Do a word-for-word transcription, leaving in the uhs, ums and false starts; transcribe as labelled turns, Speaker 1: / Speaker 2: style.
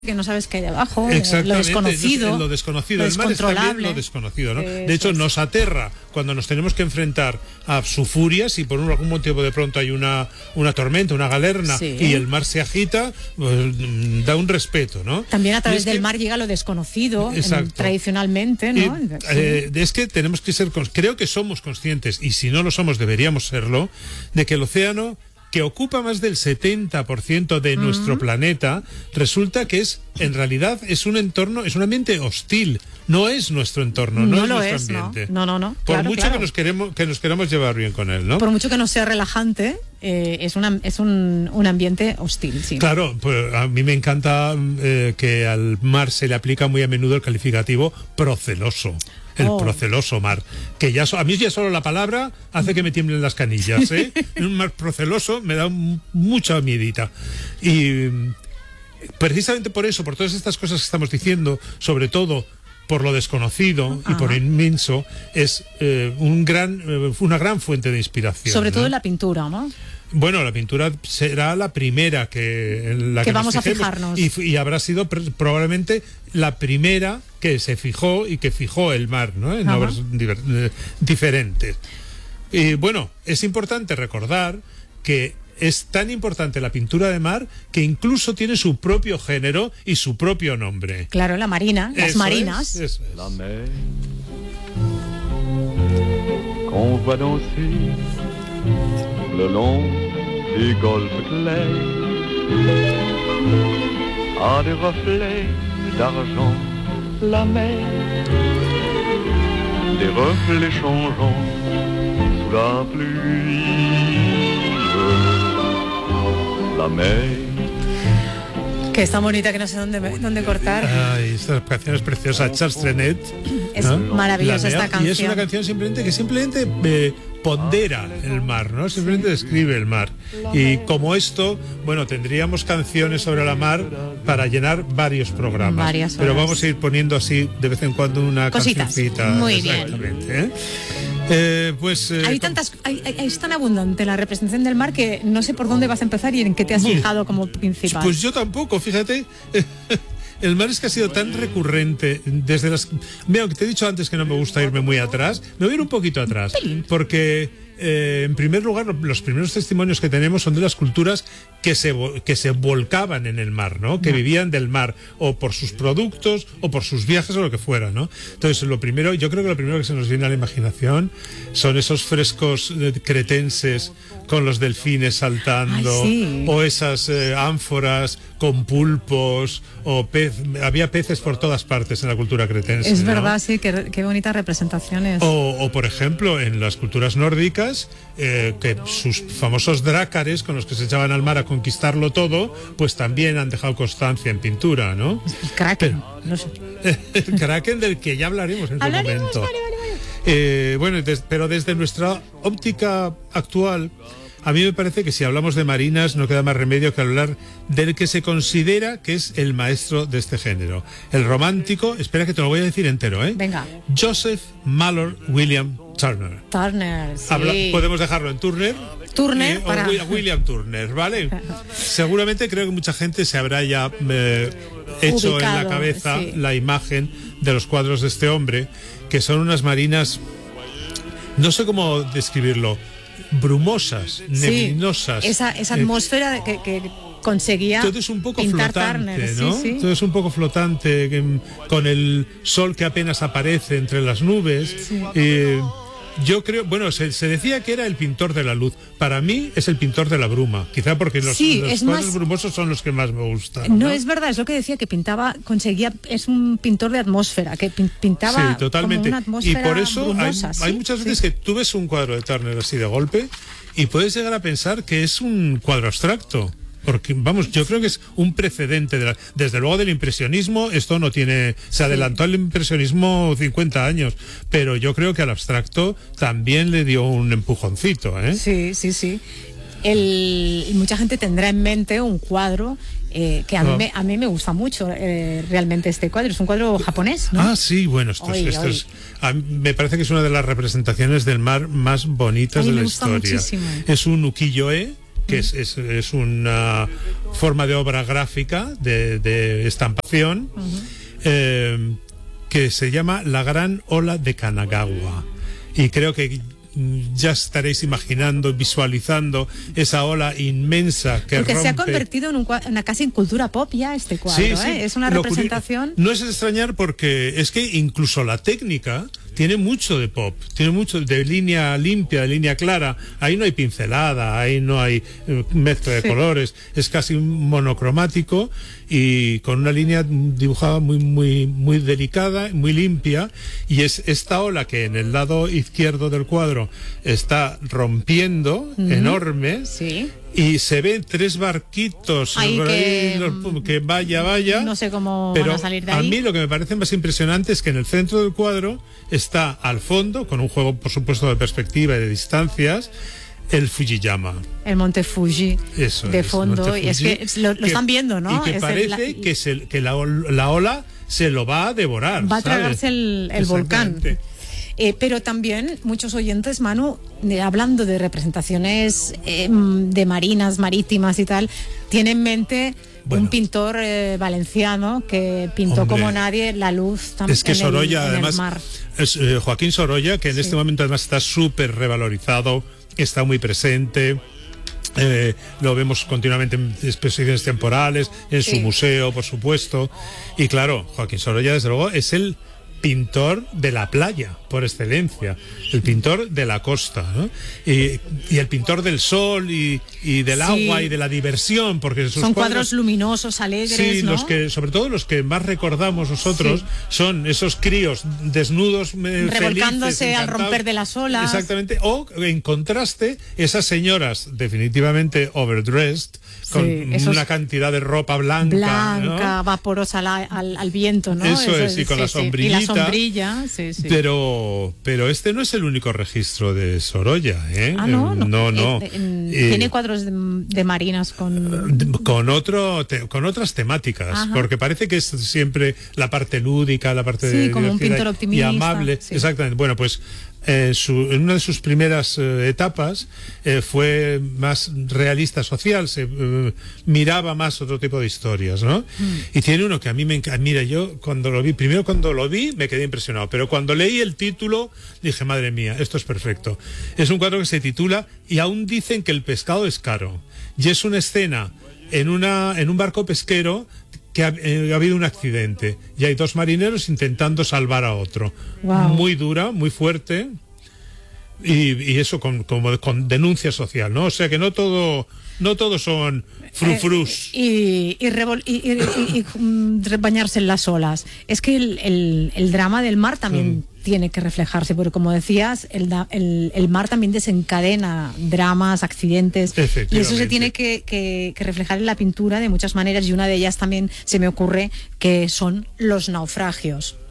Speaker 1: que no sabes qué hay debajo, lo desconocido,
Speaker 2: lo desconocido, el mar es también lo desconocido, ¿no? De hecho, nos aterra cuando nos tenemos que enfrentar a su furia, si por algún motivo de pronto hay una, una tormenta, una galerna, sí, y el mar se agita, pues, da un respeto, ¿no?
Speaker 1: También a través
Speaker 2: es
Speaker 1: del
Speaker 2: que,
Speaker 1: mar llega lo desconocido, en, tradicionalmente, ¿no?
Speaker 2: Y, eh, es que tenemos que ser, creo que somos conscientes, y si no lo somos deberíamos serlo, de que el océano, que ocupa más del setenta por ciento de uh-huh. nuestro planeta, resulta que es, en realidad, es un entorno, es un ambiente hostil. No es nuestro entorno, no, no es
Speaker 1: lo
Speaker 2: nuestro
Speaker 1: es,
Speaker 2: ambiente.
Speaker 1: No, no, no.
Speaker 2: Por
Speaker 1: claro,
Speaker 2: mucho
Speaker 1: claro.
Speaker 2: que nos queremos, que nos queramos llevar bien con él, ¿no?
Speaker 1: Por mucho que no sea relajante, eh, es, una, es un, un ambiente hostil, sí.
Speaker 2: Claro, pues a mí me encanta eh, que al mar se le aplica muy a menudo el calificativo proceloso. El oh. proceloso mar, que ya so, a mí ya solo la palabra hace que me tiemblen las canillas, ¿eh? Un mar proceloso me da un, mucha miedita. Y precisamente por eso, por todas estas cosas que estamos diciendo, sobre todo por lo desconocido Ajá. y por inmenso, es eh, un gran, eh, una gran fuente de inspiración.
Speaker 1: Sobre
Speaker 2: ¿no?
Speaker 1: todo en la pintura, ¿no?
Speaker 2: Bueno, la pintura será la primera que en la que,
Speaker 1: que vamos
Speaker 2: nos fijemos,
Speaker 1: a fijarnos.
Speaker 2: Y, y habrá sido pr- probablemente la primera que se fijó y que fijó el mar, ¿no? En Ajá. obras diver- eh, diferentes. Y bueno, es importante recordar que es tan importante la pintura de mar que incluso tiene su propio género y su propio nombre.
Speaker 1: Claro, la marina, las
Speaker 2: eso
Speaker 1: marinas.
Speaker 2: Es, eso es.
Speaker 3: La mer, qu'on voit danser le long des golfes clairs, a des reflets d'argent, la mer, des reflets changeants sous la pluie, la mer.
Speaker 1: Que es tan bonita que no sé dónde, dónde cortar.
Speaker 2: Ay, esta canción es preciosa, Charles Trenet.
Speaker 1: Es ¿no? maravillosa esta canción.
Speaker 2: Y es una canción simplemente que simplemente eh, pondera el mar, ¿no? Simplemente describe el mar. Y como esto, bueno, tendríamos canciones sobre la mar para llenar varios programas.
Speaker 1: Varias
Speaker 2: Pero vamos a ir poniendo así de vez en cuando una
Speaker 1: Cositas.
Speaker 2: cancioncita.
Speaker 1: Muy
Speaker 2: exactamente,
Speaker 1: bien.
Speaker 2: ¿eh? Eh, pues, eh,
Speaker 1: hay tantas, hay, hay, es tan abundante la representación del mar que no sé por dónde vas a empezar y en qué te has fijado como principal.
Speaker 2: Pues yo tampoco, fíjate. El mar es que ha sido tan recurrente desde las... Mira, que te he dicho antes que no me gusta irme muy atrás. Me voy a ir un poquito atrás. Porque, eh, en primer lugar, los primeros testimonios que tenemos son de las culturas que se, que se volcaban en el mar, ¿no? Que no. vivían del mar, o por sus productos, o por sus viajes, o lo que fuera, ¿no? Entonces, lo primero, yo creo que lo primero que se nos viene a la imaginación son esos frescos cretenses con los delfines saltando,
Speaker 1: Ay, sí.
Speaker 2: o esas eh, ánforas con pulpos, o pez, había peces por todas partes en la cultura cretense.
Speaker 1: Es
Speaker 2: ¿no?
Speaker 1: verdad, sí, qué, qué bonitas representaciones.
Speaker 2: O, o, por ejemplo, en las culturas nórdicas, eh, que sus famosos drácares con los que se echaban al mar a conquistarlo todo, pues también han dejado constancia en pintura, ¿no?
Speaker 1: El Kraken.
Speaker 2: Pero,
Speaker 1: no sé.
Speaker 2: El Kraken, del que ya hablaremos en su
Speaker 1: Hablaremos,
Speaker 2: momento.
Speaker 1: Vale, vale, vale.
Speaker 2: Eh, bueno, des, pero desde nuestra óptica actual, a mí me parece que si hablamos de marinas no queda más remedio que hablar del que se considera que es el maestro de este género. El romántico, espera que te lo voy a decir entero, ¿eh?
Speaker 1: Venga.
Speaker 2: Joseph Mallord William Turner.
Speaker 1: Turner, sí.
Speaker 2: Habla, podemos dejarlo en Turner.
Speaker 1: Turner
Speaker 2: eh,
Speaker 1: para...
Speaker 2: o William Turner, ¿vale? Seguramente creo que mucha gente se habrá ya eh, hecho
Speaker 1: ubicado,
Speaker 2: en la cabeza
Speaker 1: sí.
Speaker 2: la imagen de los cuadros de este hombre, que son unas marinas, no sé cómo describirlo, brumosas, neblinosas.
Speaker 1: Sí, esa, esa atmósfera eh, que, que conseguía
Speaker 2: todo es un poco
Speaker 1: pintar
Speaker 2: flotante,
Speaker 1: Turner,
Speaker 2: ¿no?
Speaker 1: sí, sí.
Speaker 2: Todo es un poco flotante, que, con el sol que apenas aparece entre las nubes.
Speaker 1: Sí.
Speaker 2: Eh, yo creo, bueno, se, se decía que era el pintor de la luz. Para mí es el pintor de la bruma, quizá porque los,
Speaker 1: sí,
Speaker 2: los cuadros más... brumosos son los que más me gustan.
Speaker 1: No,
Speaker 2: ¿no?
Speaker 1: es verdad, es lo que decía, que pintaba, conseguía, es un pintor de atmósfera, que pintaba
Speaker 2: sí, totalmente.
Speaker 1: como una atmósfera
Speaker 2: y por eso
Speaker 1: brumosa,
Speaker 2: hay,
Speaker 1: ¿sí?
Speaker 2: hay muchas veces
Speaker 1: sí.
Speaker 2: que tú ves un cuadro de Turner así de golpe y puedes llegar a pensar que es un cuadro abstracto. Porque, vamos, yo creo que es un precedente, de la, desde luego del impresionismo, esto no tiene, se adelantó al impresionismo cincuenta años, pero yo creo que al abstracto también le dio un empujoncito, ¿eh?
Speaker 1: Sí, sí, sí. El, y mucha gente tendrá en mente un cuadro eh, que a,
Speaker 2: oh.
Speaker 1: mí me, a mí me gusta mucho eh, realmente este cuadro, es un cuadro japonés, ¿no?
Speaker 2: Ah, sí, bueno, esto,
Speaker 1: oy,
Speaker 2: esto
Speaker 1: oy.
Speaker 2: es, a mí me parece que es una de las representaciones del mar más bonitas
Speaker 1: a mí
Speaker 2: de
Speaker 1: me
Speaker 2: la
Speaker 1: gusta
Speaker 2: historia.
Speaker 1: Muchísimo.
Speaker 2: Es un ukiyo-e, que es, es, es una forma de obra gráfica, de, de estampación, uh-huh. eh, que se llama La Gran Ola de Kanagawa. Y creo que ya estaréis imaginando, visualizando esa ola inmensa que
Speaker 1: Porque
Speaker 2: rompe.
Speaker 1: se ha convertido en un, una casi en cultura pop ya este cuadro,
Speaker 2: sí,
Speaker 1: ¿eh?
Speaker 2: Sí.
Speaker 1: Es una
Speaker 2: Lo
Speaker 1: representación.
Speaker 2: No es de extrañar porque es que incluso la técnica tiene mucho de pop, tiene mucho de línea limpia, de línea clara. Ahí no hay pincelada, ahí no hay eh, mezcla de sí. colores, es casi monocromático y con una línea dibujada muy muy muy delicada, muy limpia, y es esta ola que en el lado izquierdo del cuadro está rompiendo, mm-hmm. enorme.
Speaker 1: Sí.
Speaker 2: Y se ven tres barquitos
Speaker 1: ahí que,
Speaker 2: ahí, que vaya, vaya.
Speaker 1: No sé cómo
Speaker 2: pero
Speaker 1: van a salir de ahí.
Speaker 2: A mí lo que me parece más impresionante es que en el centro del cuadro está al fondo, con un juego por supuesto de perspectiva y de distancias, el Fujiyama.
Speaker 1: El monte Fuji.
Speaker 2: Eso
Speaker 1: de
Speaker 2: es,
Speaker 1: fondo.
Speaker 2: Fuji,
Speaker 1: y es que lo, lo
Speaker 2: que,
Speaker 1: están viendo, ¿no?
Speaker 2: Y que
Speaker 1: es
Speaker 2: parece
Speaker 1: el, la,
Speaker 2: que, se, que la, la ola se lo va a devorar.
Speaker 1: Va a tragarse
Speaker 2: ¿sabes?
Speaker 1: el, el volcán. Eh, pero también muchos oyentes, Manu, eh, hablando de representaciones eh, de marinas, marítimas y tal, tienen en mente bueno, un pintor eh, valenciano que pintó hombre, como nadie la luz también.
Speaker 2: Es que
Speaker 1: en
Speaker 2: Sorolla,
Speaker 1: el, en
Speaker 2: además,
Speaker 1: el mar.
Speaker 2: Es eh, Joaquín Sorolla, que en sí. este momento además está súper revalorizado, está muy presente. Eh, lo vemos continuamente en exposiciones temporales, en sí. su museo, por supuesto. Y claro, Joaquín Sorolla, desde luego, es el pintor de la playa por excelencia, el pintor de la costa, ¿no? Y, y el pintor del sol y, y del sí. agua y de la diversión, porque sus
Speaker 1: son
Speaker 2: cuadros,
Speaker 1: cuadros luminosos, alegres,
Speaker 2: sí,
Speaker 1: ¿no?
Speaker 2: los que, sobre todo los que más recordamos nosotros, sí. son esos críos desnudos,
Speaker 1: revolcándose
Speaker 2: felices,
Speaker 1: al romper de las olas.
Speaker 2: Exactamente, o en contraste, esas señoras definitivamente overdressed, con sí, una cantidad de ropa blanca,
Speaker 1: blanca,
Speaker 2: ¿no?
Speaker 1: vaporosa al, al, al viento, ¿no?
Speaker 2: Eso, Eso es, y con
Speaker 1: sí,
Speaker 2: la sombrillita.
Speaker 1: Sí. Y la sombrilla, sí, sí.
Speaker 2: Pero, pero este no es el único registro de Sorolla, ¿eh?
Speaker 1: Ah, no, no.
Speaker 2: no, no.
Speaker 1: Eh, eh, tiene cuadros de, de marinas con
Speaker 2: con otro, te, con otras temáticas, ajá. porque parece que es siempre la parte lúdica, la parte
Speaker 1: sí,
Speaker 2: de
Speaker 1: como un pintor optimista
Speaker 2: y amable. Sí. Exactamente. Bueno, pues Eh, su, en una de sus primeras eh, etapas eh, fue más realista social, se eh, miraba más otro tipo de historias, ¿no? Mm. Y tiene uno que a mí me encanta. Mira, yo cuando lo vi, primero cuando lo vi me quedé impresionado, pero cuando leí el título dije, madre mía, esto es perfecto. Es un cuadro que se titula Y aún dicen que el pescado es caro, y es una escena en una en un barco pesquero que ha, eh, ha habido un accidente y hay dos marineros intentando salvar a otro. Wow. Muy dura, muy fuerte, y, y eso con, como con denuncia social, ¿no? O sea que no todo no todos son frufrus.
Speaker 1: Eh, y, y, revol, y, y, y, y um, bañarse en las olas. Es que el, el, el drama del mar también mm. tiene que reflejarse, porque como decías, el, el, el mar también desencadena dramas, accidentes, y eso se tiene que, que, que reflejar en la pintura de muchas maneras, y una de ellas también se me ocurre que son los naufragios.